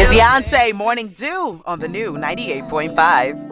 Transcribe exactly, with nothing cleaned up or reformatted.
Beyonce, Morning Dew on the new ninety-eight point five.